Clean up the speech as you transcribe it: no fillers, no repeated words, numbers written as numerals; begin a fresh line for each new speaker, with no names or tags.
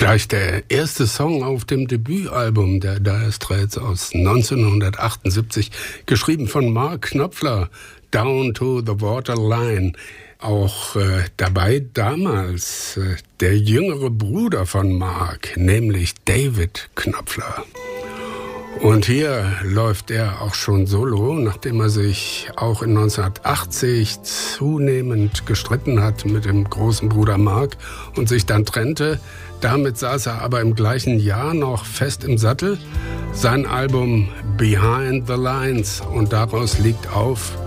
Gleich der erste Song auf dem Debütalbum der Dire Straits aus 1978, geschrieben von Mark Knopfler, Down to the Waterline. Auch dabei damals der jüngere Bruder von Mark, nämlich David Knopfler. Und hier läuft er auch schon solo, nachdem er sich auch in 1980 zunehmend gestritten hat mit dem großen Bruder Mark und sich dann trennte. Damit saß er aber im gleichen Jahr noch fest im Sattel. Sein Album Behind the Lines, und daraus liegt auf